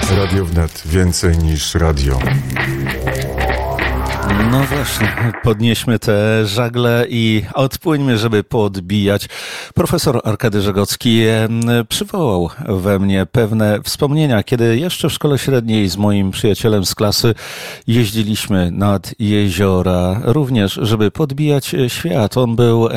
Radio Wnet. Więcej niż radio. No właśnie, podnieśmy te żagle i odpłyńmy, żeby podbijać. Profesor Arkady Żegocki przywołał we mnie pewne wspomnienia, kiedy jeszcze w szkole średniej z moim przyjacielem z klasy jeździliśmy nad jeziora, również żeby podbijać świat. On był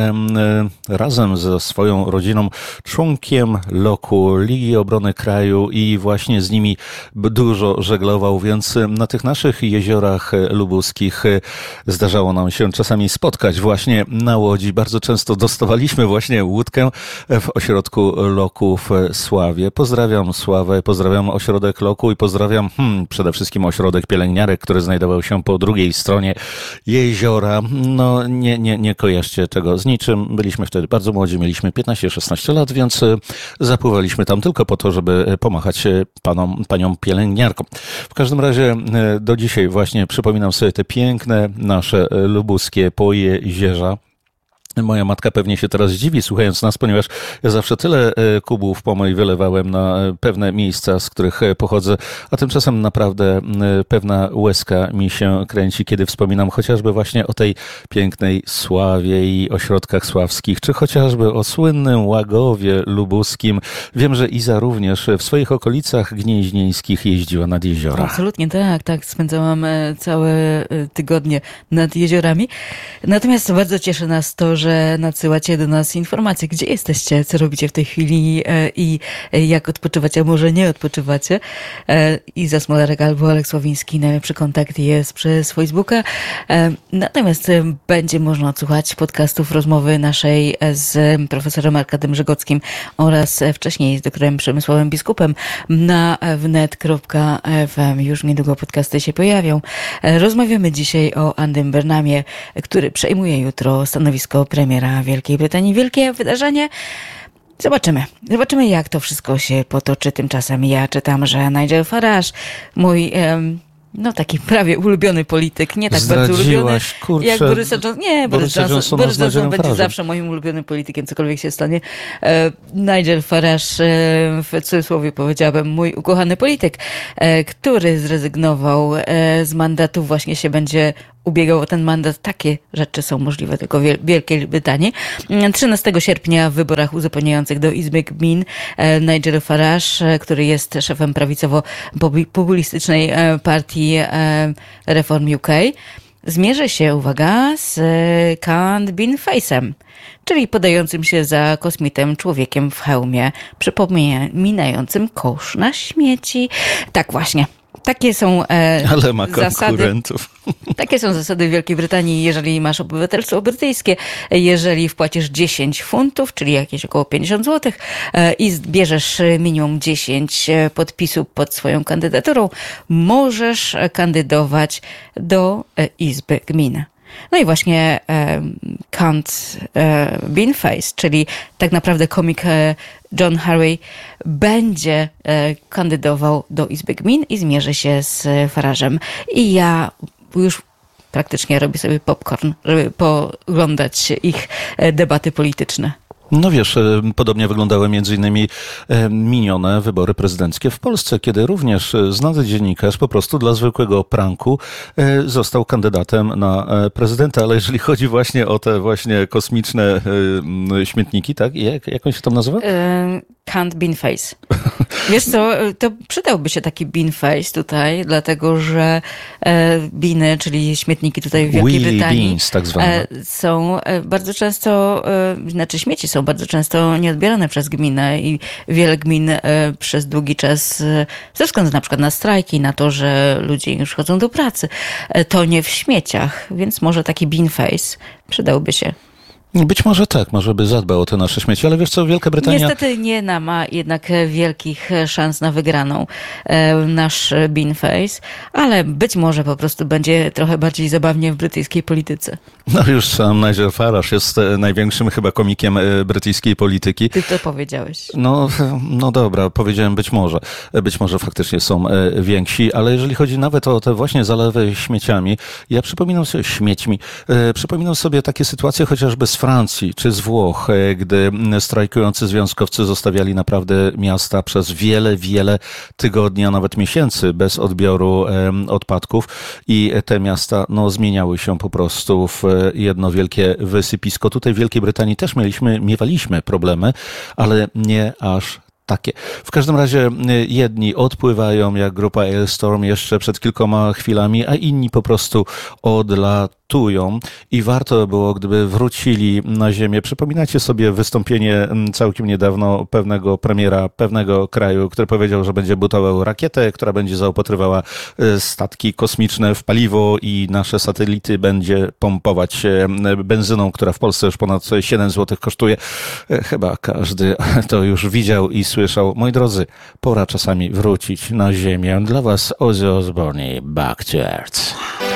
razem ze swoją rodziną członkiem LOK-u, Ligi Obrony Kraju i właśnie z nimi dużo żeglował, więc na tych naszych jeziorach lubuskich zdarzało nam się czasami spotkać właśnie na łodzi. Bardzo często dostawaliśmy właśnie łódkę w ośrodku LOK-u w Sławie. Pozdrawiam Sławę, pozdrawiam ośrodek LOK-u i pozdrawiam przede wszystkim ośrodek pielęgniarek, który znajdował się po drugiej stronie jeziora. No nie kojarzcie tego z niczym. Byliśmy wtedy bardzo młodzi, mieliśmy 15-16 lat, więc zapływaliśmy tam tylko po to, żeby pomachać paniom pielęgniarkom. W każdym razie do dzisiaj właśnie przypominam sobie te piękne nasze lubuskie pojezierza. Moja matka pewnie się teraz dziwi, słuchając nas, ponieważ ja zawsze tyle kubów pomyj wylewałem na pewne miejsca, z których pochodzę, a tymczasem naprawdę pewna łezka mi się kręci, kiedy wspominam chociażby właśnie o tej pięknej Sławie i ośrodkach sławskich, czy chociażby o słynnym Łagowie lubuskim. Wiem, że Iza również w swoich okolicach gnieźnieńskich jeździła nad jeziora. Absolutnie, tak. Spędzałam całe tygodnie nad jeziorami. Natomiast bardzo cieszy nas to, że nadsyłacie do nas informacje, gdzie jesteście, co robicie w tej chwili i jak odpoczywacie, a może nie odpoczywacie. Iza Smolarek albo Alek Sławiński, najlepszy kontakt jest przez Facebooka. Natomiast będzie można odsłuchać podcastów rozmowy naszej z profesorem Arkadem Żegockim oraz wcześniej z doktorem Przemysławem Biskupem na wnet.fm. Już niedługo podcasty się pojawią. Rozmawiamy dzisiaj o Andym Burnhamie, który przejmuje jutro stanowisko premiera Wielkiej Brytanii. Wielkie wydarzenie. Zobaczymy, jak to wszystko się potoczy. Tymczasem ja czytam, że Nigel Farage, mój taki prawie ulubiony polityk, nie tak bardzo ulubiony jak Borysa Johnson. Nie, Boris Johnson będzie zawsze moim ulubionym politykiem, cokolwiek się stanie. Nigel Farage, w cudzysłowie powiedziałabym, mój ukochany polityk, który zrezygnował z mandatu, właśnie się będzie ubiegał o ten mandat. Takie rzeczy są możliwe tylko w Wielkiej Brytanii. 13 sierpnia w wyborach uzupełniających do Izby Gmin Nigel Farage, który jest szefem prawicowo-populistycznej partii Reform UK, zmierzy się, uwaga, z Can't Bean Face'em, czyli podającym się za kosmitem człowiekiem w hełmie, przypominającym kosz na śmieci. Tak właśnie. Takie są ale ma zasady. Takie są zasady w Wielkiej Brytanii, jeżeli masz obywatelstwo brytyjskie, jeżeli wpłacisz 10 funtów, czyli jakieś około 50 zł i zbierzesz minimum 10 podpisów pod swoją kandydaturą, możesz kandydować do Izby Gmin. No i właśnie Can't Bean Face, czyli tak naprawdę komik John Harvey będzie kandydował do Izby Gmin i zmierzy się z Farage'em. I ja już praktycznie robię sobie popcorn, żeby pooglądać ich debaty polityczne. No wiesz, podobnie wyglądały między innymi minione wybory prezydenckie w Polsce, kiedy również znany dziennikarz po prostu dla zwykłego pranku został kandydatem na prezydenta, ale jeżeli chodzi właśnie o te właśnie kosmiczne śmietniki, tak? Jak on się tam nazywa? Can't Bean Face. Wiesz co, to przydałby się taki bean face tutaj, dlatego że biny, czyli śmietniki tutaj w Wielkiej Brytanii, beans, tak zwane, są bardzo często, śmieci są bardzo często nieodbierane przez gminę i wiele gmin przez długi czas, ze względu na przykład na strajki, na to, że ludzie już chodzą do pracy, to nie w śmieciach, więc może taki bean face przydałby się. Być może tak, może by zadbał o te nasze śmieci, ale wiesz co, Wielka Brytania... Niestety nie ma jednak wielkich szans na wygraną nasz Beanface, ale być może po prostu będzie trochę bardziej zabawnie w brytyjskiej polityce. No już sam Nigel Farage jest największym chyba komikiem brytyjskiej polityki. Ty to powiedziałeś. No dobra, powiedziałem być może. Być może faktycznie są więksi, ale jeżeli chodzi nawet o te właśnie zalewy śmieciami, ja przypominam sobie takie sytuacje chociażby z Francji czy z Włoch, gdy strajkujący związkowcy zostawiali naprawdę miasta przez wiele tygodni, a nawet miesięcy bez odbioru odpadków i te miasta zmieniały się po prostu w jedno wielkie wysypisko. Tutaj w Wielkiej Brytanii też miewaliśmy problemy, ale nie aż takie. W każdym razie jedni odpływają jak grupa Ailstorm jeszcze przed kilkoma chwilami, a inni po prostu odlatują i warto było, gdyby wrócili na ziemię. Przypominacie sobie wystąpienie całkiem niedawno pewnego premiera pewnego kraju, który powiedział, że będzie budował rakietę, która będzie zaopatrywała statki kosmiczne w paliwo i nasze satelity będzie pompować benzyną, która w Polsce już ponad 7 zł kosztuje. Chyba każdy to już widział i słyszał. Moi drodzy, pora czasami wrócić na ziemię. Dla was Ozzy Osbourne, Back to Earth.